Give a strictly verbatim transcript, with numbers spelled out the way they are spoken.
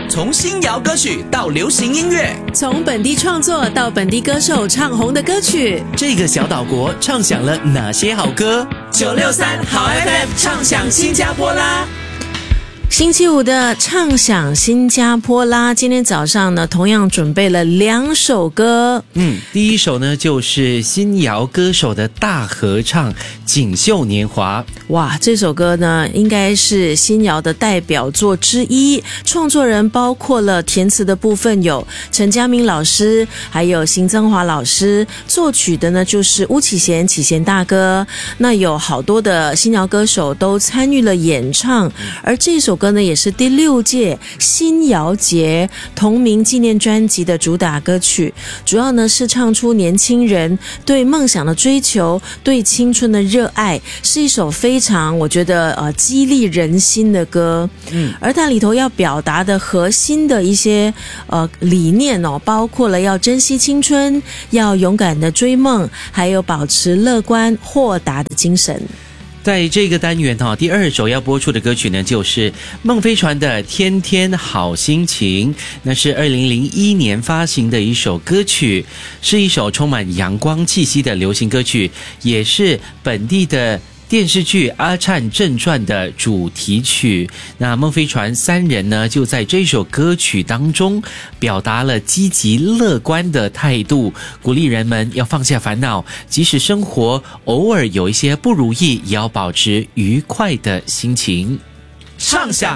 从新谣歌曲到流行音乐， 从本地创作到本地歌手唱红的歌曲， 这个小岛国唱响了哪些好歌？九六三好 F M 唱响新加坡啦！ 星期五的唱响新加坡啦，今天早上呢，同样准备了两首歌。 嗯，第一首呢就是新谣歌手的大合唱《锦绣年华》。 哇，这首歌呢应该是新谣的代表作之一，创作人包括了填词的部分有陈嘉明老师，还有邢增华老师，作曲的呢就是巫启贤启贤大哥。那有好多的新谣歌手都参与了演唱，而这首歌呢也是第六届新谣节同名纪念专辑的主打歌曲，主要呢是唱出年轻人对梦想的追求，对青春的热爱，是一首非常我觉得呃激励人心的歌。嗯，而它里头要表达的核心的一些呃理念哦，包括了要珍惜青春，要勇敢的追梦，还有保持乐观豁达的精神。 在这个单元哈、哦，第二首要播出的歌曲呢，就是孟飞船的《天天好心情》，那是二零零一年发行的一首歌曲，是一首充满阳光气息的流行歌曲，也是本地的电视剧《阿灿正传》的主题曲。那孟飞船三人呢，就在这首歌曲当中表达了积极乐观的态度，鼓励人们要放下烦恼，即使生活偶尔有一些不如意，也要保持愉快的心情。 唱响